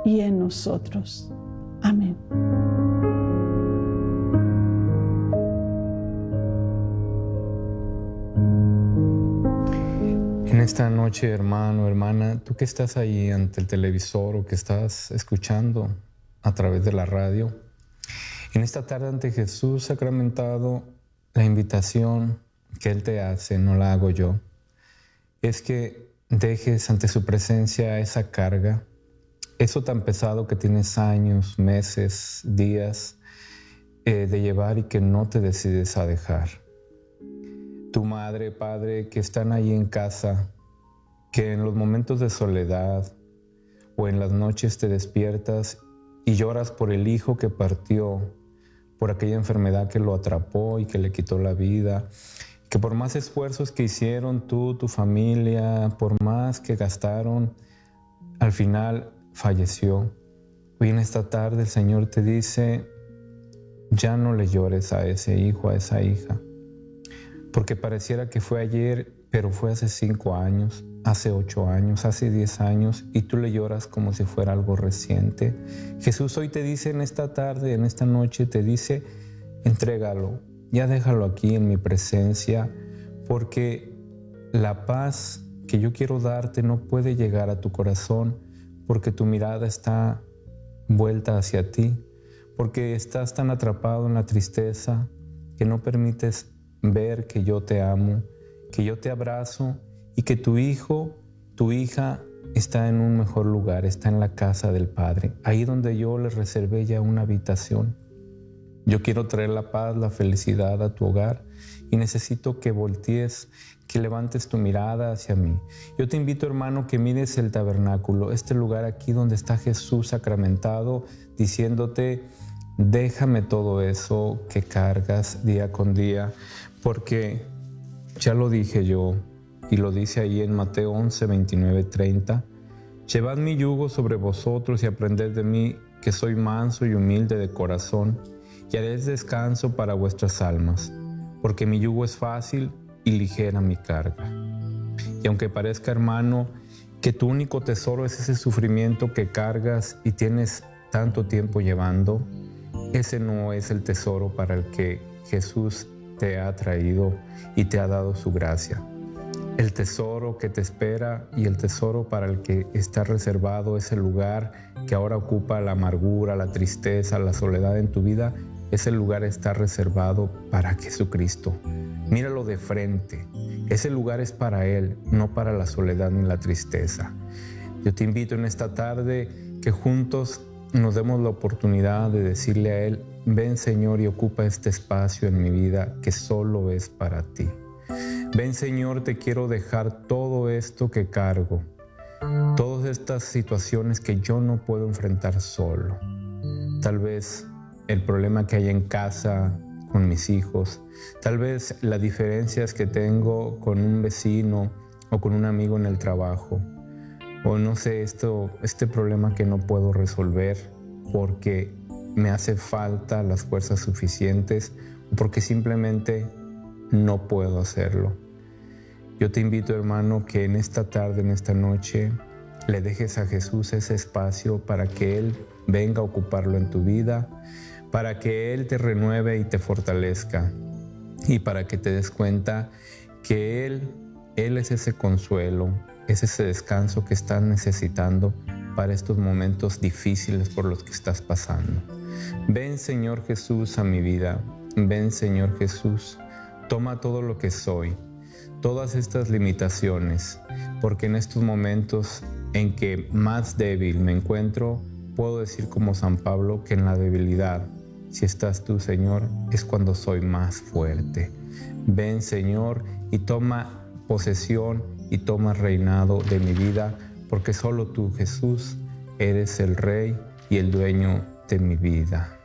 y en nosotros. Amén. En esta noche, hermano, hermana, tú que estás ahí ante el televisor o que estás escuchando a través de la radio, en esta tarde ante Jesús sacramentado, la invitación que Él te hace, no la hago yo, es que dejes ante su presencia esa carga, eso tan pesado que tienes años, meses, días de llevar y que no te decides a dejar. Tu madre, padre, que están ahí en casa, que en los momentos de soledad o en las noches te despiertas y lloras por el hijo que partió, por aquella enfermedad que lo atrapó y que le quitó la vida, que por más esfuerzos que hicieron tú, tu familia, por más que gastaron, al final falleció. Hoy en esta tarde el Señor te dice, ya no le llores a ese hijo, a esa hija, porque pareciera que fue ayer, pero fue hace 5 años, hace 8 años, hace 10 años, y tú le lloras como si fuera algo reciente. Jesús hoy te dice en esta tarde, en esta noche, te dice, entrégalo, ya déjalo aquí en mi presencia, porque la paz que yo quiero darte no puede llegar a tu corazón, porque tu mirada está vuelta hacia ti, porque estás tan atrapado en la tristeza que no permites ver que yo te amo, que yo te abrazo y que tu hijo, tu hija está en un mejor lugar, está en la casa del Padre, ahí donde yo le reservé ya una habitación. Yo quiero traer la paz, la felicidad a tu hogar y necesito que voltees, que levantes tu mirada hacia mí. Yo te invito, hermano, que mires el tabernáculo, este lugar aquí donde está Jesús sacramentado, diciéndote, déjame todo eso que cargas día con día, porque ya lo dije yo, y lo dice ahí en Mateo 11, 29, 30, llevad mi yugo sobre vosotros y aprended de mí, que soy manso y humilde de corazón, y haréis descanso para vuestras almas, porque mi yugo es fácil y ligera mi carga. Y aunque parezca, hermano, que tu único tesoro es ese sufrimiento que cargas y tienes tanto tiempo llevando, ese no es el tesoro para el que Jesús te ha traído y te ha dado su gracia. El tesoro que te espera y el tesoro para el que está reservado, ese lugar que ahora ocupa la amargura, la tristeza, la soledad en tu vida, ese lugar está reservado para Jesucristo. Míralo de frente. Ese lugar es para Él, no para la soledad ni la tristeza. Yo te invito en esta tarde que juntos nos demos la oportunidad de decirle a Él, ven Señor y ocupa este espacio en mi vida que solo es para ti. Ven Señor, te quiero dejar todo esto que cargo, todas estas situaciones que yo no puedo enfrentar solo. Tal vez el problema que hay en casa con mis hijos, tal vez las diferencias que tengo con un vecino o con un amigo en el trabajo, o no sé, este problema que no puedo resolver porque me hace falta las fuerzas suficientes o porque simplemente no puedo hacerlo. Yo te invito, hermano, que en esta tarde, en esta noche, le dejes a Jesús ese espacio para que Él venga a ocuparlo en tu vida, para que Él te renueve y te fortalezca y para que te des cuenta que Él es ese consuelo, es ese descanso que estás necesitando para estos momentos difíciles por los que estás pasando. Ven, Señor Jesús, a mi vida. Ven, Señor Jesús, toma todo lo que soy, todas estas limitaciones, porque en estos momentos en que más débil me encuentro, puedo decir como San Pablo que en la debilidad, si estás tú, Señor, es cuando soy más fuerte. Ven, Señor, y toma posesión y toma reinado de mi vida, porque solo tú, Jesús, eres el Rey y el dueño de mi vida.